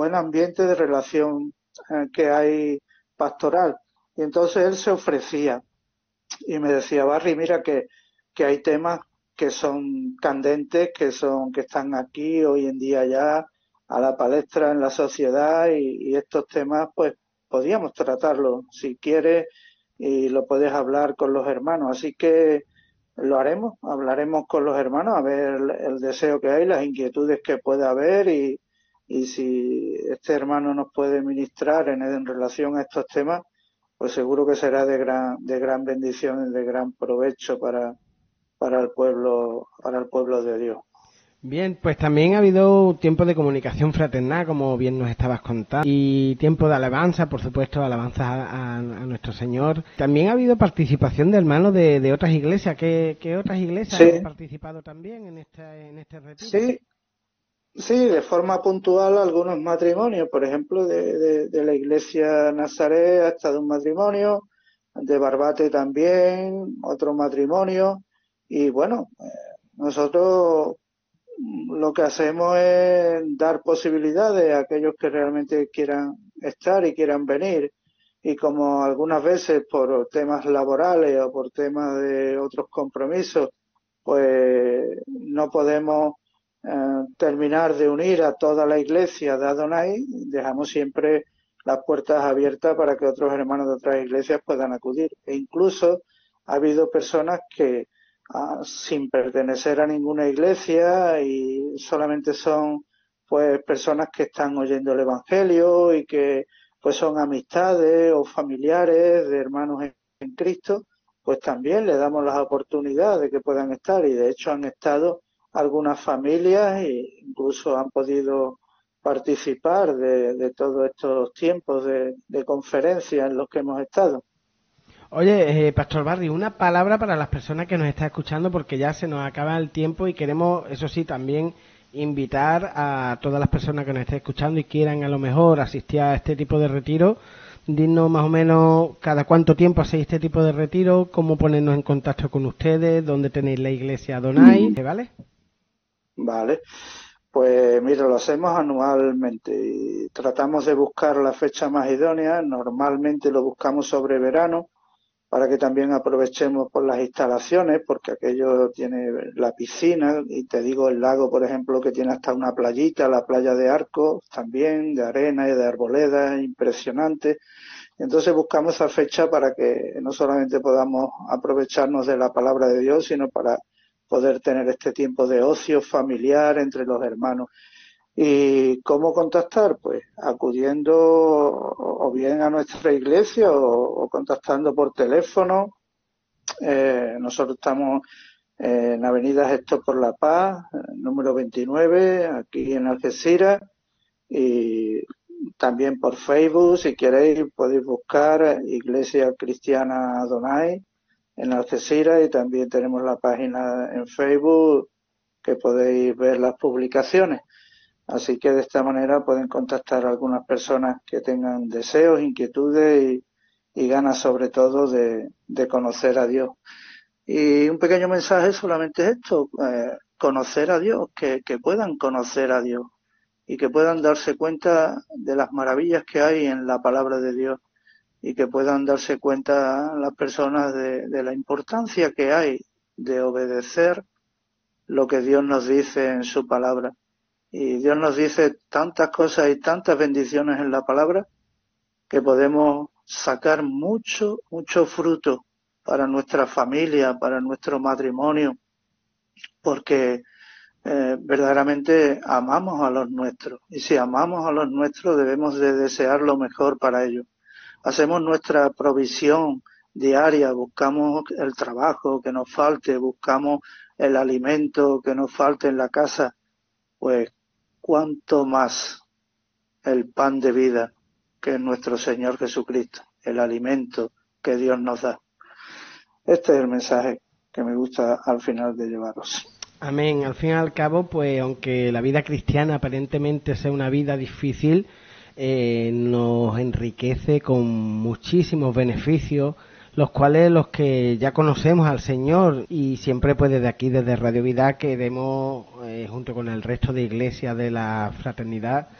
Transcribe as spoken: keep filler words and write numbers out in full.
buen ambiente de relación eh, que hay pastoral. Y entonces él se ofrecía y me decía, Barry, mira que, que hay temas que son candentes, que son que están aquí hoy en día ya a la palestra en la sociedad y, y estos temas pues podíamos tratarlos si quieres y lo puedes hablar con los hermanos. Así que lo haremos, hablaremos con los hermanos a ver el, el deseo que hay, las inquietudes que pueda haber y, y si este hermano nos puede ministrar en, en relación a estos temas, pues seguro que será de gran, de gran bendición y de gran provecho para, para el pueblo, para el pueblo de Dios. Bien, pues también ha habido tiempo de comunicación fraternal, como bien nos estabas contando, y tiempo de alabanza, por supuesto, alabanza a, a, a nuestro Señor. También ha habido participación de hermanos de, de otras iglesias. ¿Qué, qué otras iglesias Sí, han participado también en este, en este retiro? sí, sí, de forma puntual algunos matrimonios, por ejemplo, de, de, de la iglesia Nazaret ha estado un matrimonio, de Barbate también, otro matrimonio, y bueno, eh, nosotros lo que hacemos es dar posibilidades a aquellos que realmente quieran estar y quieran venir. Y como algunas veces por temas laborales o por temas de otros compromisos, pues no podemos eh, terminar de unir a toda la iglesia de Adonai, dejamos siempre las puertas abiertas para que otros hermanos de otras iglesias puedan acudir. E incluso ha habido personas que Uh, sin pertenecer a ninguna iglesia y solamente son pues personas que están oyendo el Evangelio y que pues son amistades o familiares de hermanos en, en Cristo, pues también le damos las oportunidades de que puedan estar y de hecho han estado algunas familias e incluso han podido participar de, de todos estos tiempos de, de conferencias en los que hemos estado. Oye, eh, Pastor Barry, una palabra para las personas que nos están escuchando porque ya se nos acaba el tiempo y queremos, eso sí, también invitar a todas las personas que nos estén escuchando y quieran a lo mejor asistir a este tipo de retiro. Dinos más o menos cada cuánto tiempo hacéis este tipo de retiro, cómo ponernos en contacto con ustedes, dónde tenéis la iglesia Adonai, ¿vale? Vale. Pues mira, lo hacemos anualmente y tratamos de buscar la fecha más idónea. Normalmente lo buscamos sobre verano para que también aprovechemos por las instalaciones, porque aquello tiene la piscina y te digo el lago, por ejemplo, que tiene hasta una playita, la playa de Arcos también, de arena y de arboleda, impresionante. Entonces buscamos esa fecha para que no solamente podamos aprovecharnos de la palabra de Dios, sino para poder tener este tiempo de ocio familiar entre los hermanos. ¿Y cómo contactar? Pues acudiendo o bien a nuestra iglesia o, o contactando por teléfono. Eh, nosotros estamos en Avenida Gestor por la Paz, número veintinueve, aquí en Algeciras, y también por Facebook, si queréis, podéis buscar Iglesia Cristiana Adonai en Algeciras y también tenemos la página en Facebook que podéis ver las publicaciones. Así que de esta manera pueden contactar a algunas personas que tengan deseos, inquietudes y, y ganas sobre todo de, de conocer a Dios. Y un pequeño mensaje solamente es esto, eh, conocer a Dios, que, que puedan conocer a Dios y que puedan darse cuenta de las maravillas que hay en la palabra de Dios y que puedan darse cuenta las personas de, de la importancia que hay de obedecer lo que Dios nos dice en su palabra. Y Dios nos dice tantas cosas y tantas bendiciones en la palabra que podemos sacar mucho, mucho fruto para nuestra familia, para nuestro matrimonio, porque eh, verdaderamente amamos a los nuestros. Y si amamos a los nuestros debemos de desear lo mejor para ellos. Hacemos nuestra provisión diaria, buscamos el trabajo que nos falte, buscamos el alimento que nos falte en la casa, pues cuánto más el pan de vida que es nuestro Señor Jesucristo, el alimento que Dios nos da. Este es el mensaje que me gusta al final de llevaros. Amén. Al fin y al cabo, pues aunque la vida cristiana aparentemente sea una vida difícil, eh, nos enriquece con muchísimos beneficios, los cuales los que ya conocemos al Señor y siempre pues desde aquí, desde Radio Vida, queremos, eh, junto con el resto de iglesias de la fraternidad,